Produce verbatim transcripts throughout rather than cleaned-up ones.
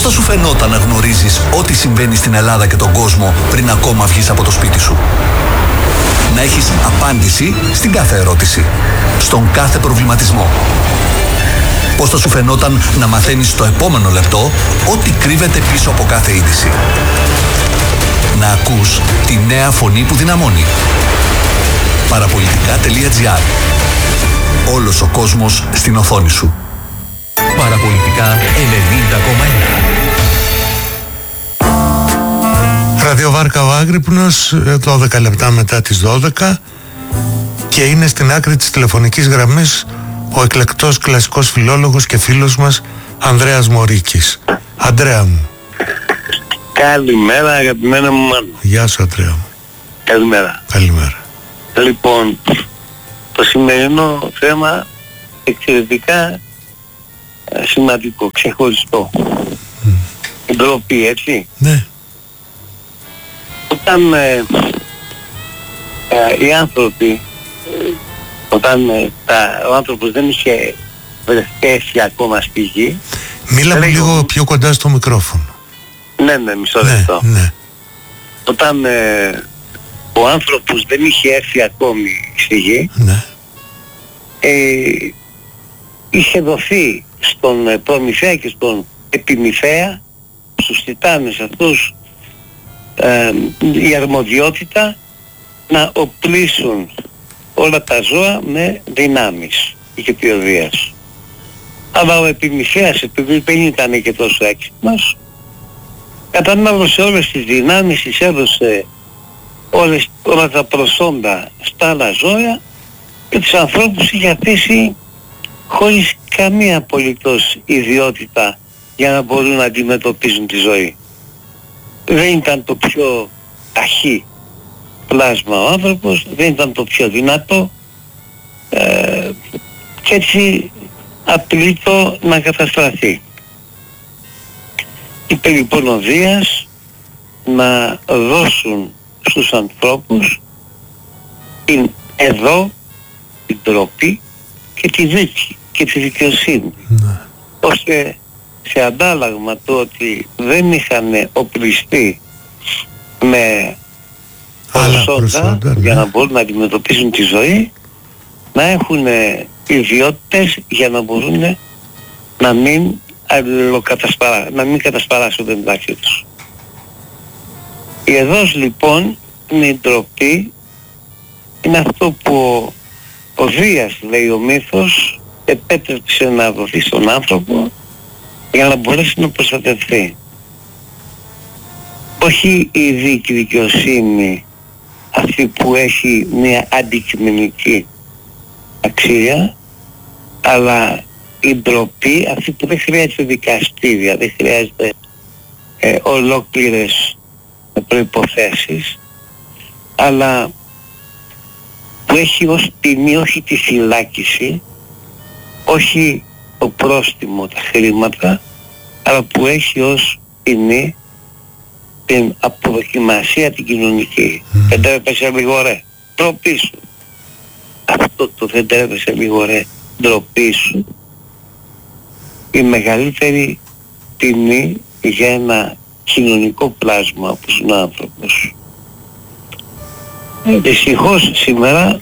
Πώς θα σου φαινόταν να γνωρίζεις ό,τι συμβαίνει στην Ελλάδα και τον κόσμο πριν ακόμα βγεις από το σπίτι σου? Να έχεις απάντηση στην κάθε ερώτηση, στον κάθε προβληματισμό. Πώς θα σου φαινόταν να μαθαίνεις το επόμενο λεπτό ό,τι κρύβεται πίσω από κάθε είδηση? Να ακούς τη νέα φωνή που δυναμώνει. Παραπολιτικά τελεία τζι άρ. Όλος ο κόσμος στην οθόνη σου. Παραπολιτικά ενενήντα κόμμα ένα. Ραδιοβάρκα ο Άγρυπνος, δώδεκα λεπτά μετά τις δώδεκα, και είναι στην άκρη της τηλεφωνικής γραμμής ο εκλεκτός κλασικός φιλόλογος και φίλος μας Ανδρέας Μωρίκης. Ανδρέα μου. Καλημέρα αγαπημένα μου μάνα. Γεια σου Ανδρέα μου. Καλημέρα. Καλημέρα. Λοιπόν, το σημερινό θέμα εξαιρετικά σημαντικό, ξεχωριστό. Mm. Ντροπή, έτσι. Ναι. Όταν ε, ε, οι άνθρωποι, ε, όταν ε, τα, ο άνθρωπος δεν είχε βρεθεί ακόμα στη γη... Μίλαμε λέγω... λίγο πιο κοντά στο μικρόφωνο. Ναι, ναι, μισό λεπτό. Ναι, ναι. Όταν ε, ο άνθρωπος δεν είχε έρθει ακόμη στη γη, ναι. ε, είχε δοθεί στον Προμηθέα και στον Επιμηθέα, στους τιτάνες αυτούς, ε, η αρμοδιότητα να οπλίσουν όλα τα ζώα με δυνάμεις ηχεπιωδίας. Αλλά ο Επιμηθέας, επειδή δεν ήταν και τόσο έξυπνος, κατανάλωσε όλες τις δυνάμεις, τις έδωσε όλες, όλα τα προσόντα στα άλλα ζώα και τους ανθρώπους είχε αφήσει χωρίς καμία απολύτως ιδιότητα για να μπορούν να αντιμετωπίζουν τη ζωή. Δεν ήταν το πιο ταχύ πλάσμα ο άνθρωπος, δεν ήταν το πιο δυνατό, ε, και έτσι απειλείτο να καταστραφεί. Είπε λοιπόν ο Δίας να δώσουν στους ανθρώπους την εδώ, την ντροπή και τη δίκη και τη δικαιοσύνη, ναι. ώστε σε αντάλλαγμα το ότι δεν είχαν οπλιστεί με προσόντα ναι. για να μπορούν να αντιμετωπίσουν τη ζωή, να έχουν ιδιότητες για να μπορούν να μην αλληλοκατασπαρά, να μην κατασπαράσουν μεταξύ τους. Η εδώς λοιπόν είναι η ντροπή, είναι αυτό που ο Δίας, λέει ο μύθος, επέτρεψε να δοθεί στον άνθρωπο για να μπορέσει να προστατευθεί. Όχι η δίκη δικαιοσύνη αυτή που έχει μια αντικειμενική αξία, αλλά η ντροπή αυτή που δεν χρειάζεται δικαστήρια, δεν χρειάζεται ε, ολόκληρες προϋποθέσεις, αλλά που έχει ως τιμή όχι τη φυλάκιση, όχι το πρόστιμο, τα χρήματα, αλλά που έχει ως τιμή την αποδοκιμασία την κοινωνική. Mm. Δεν τρέπεσαι λίγο ρε, ντροπή σου. Αυτό το δεν τρέπεσαι λίγο ρε, ντροπή σου, η μεγαλύτερη τιμή για ένα κοινωνικό πλάσμα όπως είναι ο άνθρωπος. Mm. Δυστυχώς σήμερα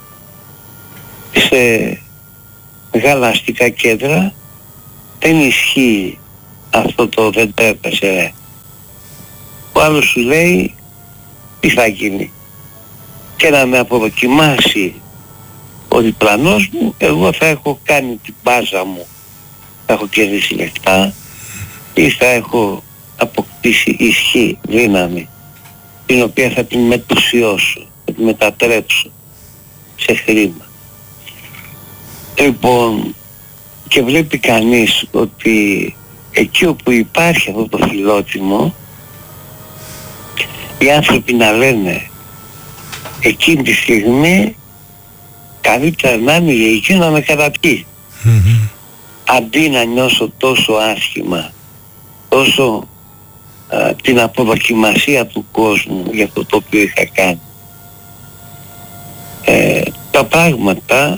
σε μεγάλα αστικά κέντρα δεν ισχύει αυτό το δεν τρέπεσαι ρε. Ο άλλος σου λέει τι θα γίνει, και να με αποδοκιμάσει ο διπλανός μου, εγώ θα έχω κάνει την μπάζα μου, θα έχω κερδίσει λεφτά ή θα έχω αποκτήσει ισχύ, δύναμη, την οποία θα την μετουσιώσω, θα την μετατρέψω σε χρήμα. Λοιπόν, και βλέπει κανείς ότι εκεί όπου υπάρχει αυτό το φιλότιμο, οι άνθρωποι να λένε εκείνη τη στιγμή καλύτερα να είναι για εκεί να με καταπιεί. Mm-hmm. Αντί να νιώσω τόσο άσχημα, τόσο α, την αποδοκιμασία του κόσμου για αυτό το οποίο είχα κάνει. Ε, τα πράγματα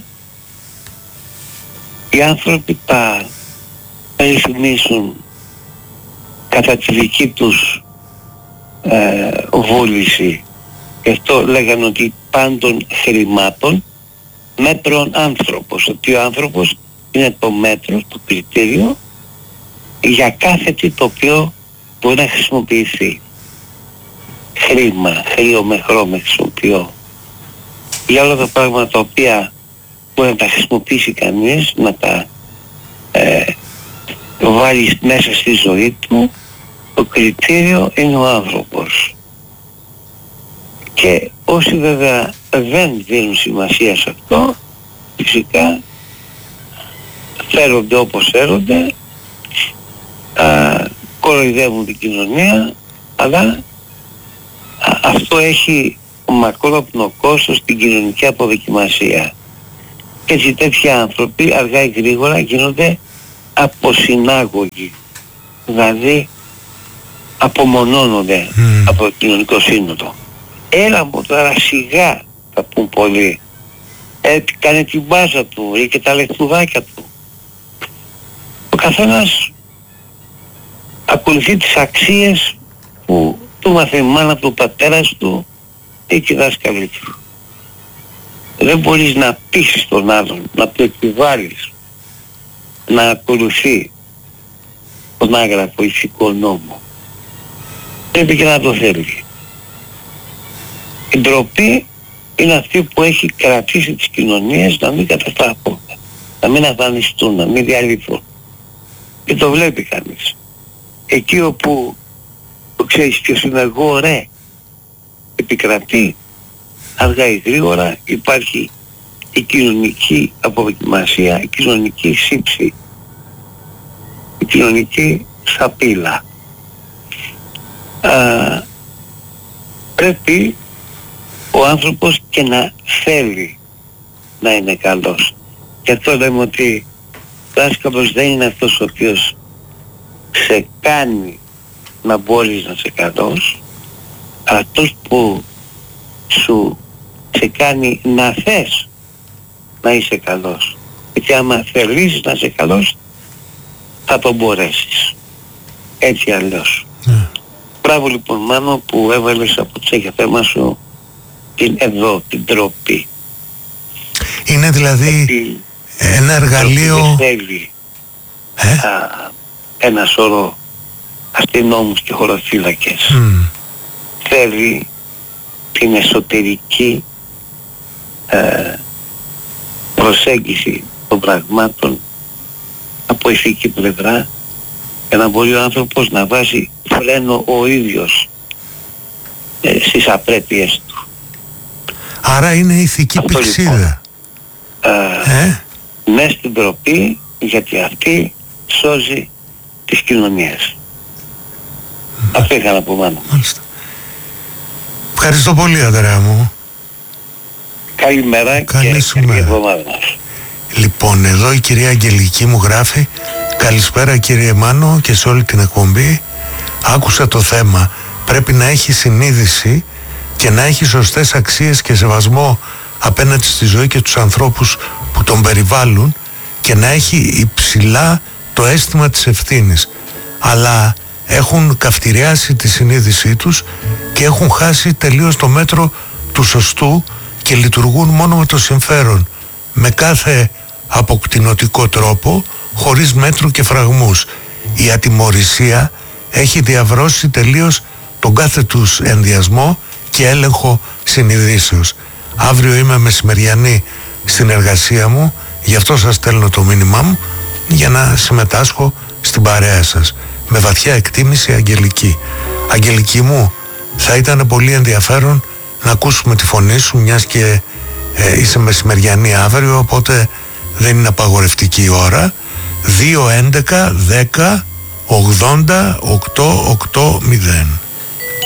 οι άνθρωποι τα ρυθμίσουν κατά τη δική τους ε, βούληση. Γι' αυτό λέγανε ότι πάντων χρημάτων μέτρων άνθρωπος, ότι ο άνθρωπος είναι το μέτρο, το κριτήριο για κάθε τι το οποίο μπορεί να χρησιμοποιηθεί. Χρήμα, χρήο με χρώμα χρησιμοποιώ. Για όλα τα πράγματα τα οποία μπορεί να τα χρησιμοποιήσει κανείς, να τα ε, βάλει μέσα στη ζωή του, το κριτήριο είναι ο άνθρωπος. Και όσοι βέβαια δεν δίνουν σημασία σε αυτό, φυσικά φέρονται όπως φέρονται, α, κοροϊδεύουν την κοινωνία, αλλά α, αυτό έχει μακρόπνο κόστος στην κοινωνική αποδοκιμασία. Και έτσι τέτοιοι άνθρωποι αργά ή γρήγορα γίνονται αποσυνάγωγοι, δηλαδή απομονώνονται mm. από το κοινωνικό σύνολο. Έλα μου τώρα σιγά, θα πούν πολλοί, ε, κάνε την μπάζα του ή και τα λεχτουδάκια του. Ο καθένας ακολουθεί τις αξίες που του μάθε η μάνα του, ο πατέρας του ή και οι δάσκαλοι του. Δεν μπορείς να πείσεις τον άλλον, να του επιβάλλεις να ακολουθεί τον άγραφο ηθικό νόμο. Πρέπει και να το θέλει. Η ντροπή είναι αυτή που έχει κρατήσει τις κοινωνίες να μην καταστραφούν, να μην αφανιστούν, να μην διαλυθούν. Και το βλέπει κανείς. Εκεί όπου το ξέρεις ποιος είναι εγώ, ρε, επικρατεί, αργά ή γρήγορα υπάρχει η κοινωνική αποδοκιμασία, η κοινωνική σύψη, η κοινωνική σαπίλα. Α, πρέπει ο άνθρωπος και να θέλει να είναι καλός. Και αυτό λέμε ότι ο δάσκαλος δεν είναι αυτός ο οποίος σε κάνει να μπορείς να είσαι καλός, αλλά αυτός που σου σε κάνει να θες να είσαι καλός. Γιατί άμα θελήσεις να είσαι καλός, θα το μπορέσεις. Έτσι αλλιώς. Mm. Μπράβο λοιπόν Μάνο που έβαλες από το θέμα σου την εδώ, την ντροπή. Είναι δηλαδή γιατί ένα εργαλείο... Δεν θέλει ε? α, ένα σώρο αστυνόμους και χωροφύλακες. Mm. Θέλει την εσωτερική ε, προσέγγιση των πραγμάτων από ηθική πλευρά για να μπορεί ο άνθρωπος να βάζει φρένο ο ίδιος ε, στις απρέπειες του. Άρα είναι ηθική αυτό, πηξίδα. Λοιπόν, ε, ε? Ναι στην ντροπή, γιατί αυτή σώζει τις κοινωνίες. Μα... Αυτό είχα να πω Μάνο. Μάλιστα. Ευχαριστώ πολύ αδερά μου. Καλημέρα. Καλή και καλή εβδομάδα μας. Λοιπόν, εδώ η κυρία Αγγελική μου γράφει: καλησπέρα κύριε Μάνο και σε όλη την εκπομπή. Άκουσα το θέμα. Πρέπει να έχει συνείδηση και να έχει σωστές αξίες και σεβασμό απέναντι στη ζωή και τους ανθρώπους που τον περιβάλλουν και να έχει υψηλά το αίσθημα της ευθύνης. Αλλά έχουν καυτηριάσει τη συνείδησή τους και έχουν χάσει τελείως το μέτρο του σωστού και λειτουργούν μόνο με το συμφέρον, με κάθε αποκτηνωτικό τρόπο, χωρίς μέτρου και φραγμούς. Η ατιμωρησία έχει διαβρώσει τελείως τον κάθε τους ενδιασμό και έλεγχο συνειδήσεως. Αύριο είμαι μεσημεριανή στην εργασία μου, γι' αυτό σας στέλνω το μήνυμά μου για να συμμετάσχω στην παρέα σας. Με βαθιά εκτίμηση Αγγελική. Αγγελική μου, θα ήταν πολύ ενδιαφέρον να ακούσουμε τη φωνή σου, μιας και ε, είσαι μεσημεριανή αύριο, οπότε δεν είναι απαγορευτική η ώρα. Δύο έντεκα δέκα ογδόντα οκτώ ογδόντα μηδέν.